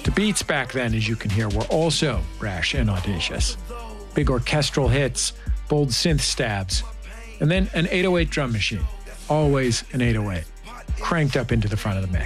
The beats back then, as you can hear, were also brash and audacious. Big orchestral hits, bold synth stabs, and then an 808 drum machine. Always an 808, cranked up into the front of the mix.